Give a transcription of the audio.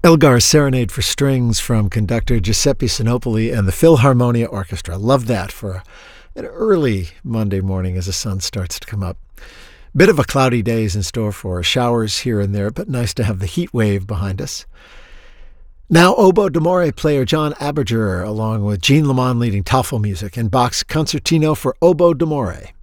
Elgar's Serenade for Strings from conductor Giuseppe Sinopoli and the Philharmonia Orchestra. Love that for an early Monday morning as the sun starts to come up. Bit of a cloudy day is in store for us. Showers here and there, but nice to have the heat wave behind us. Now oboe d'amore player John Aberger, along with Jean Lamont leading Tafelmusik and Bach's Concertino for Oboe d'amore.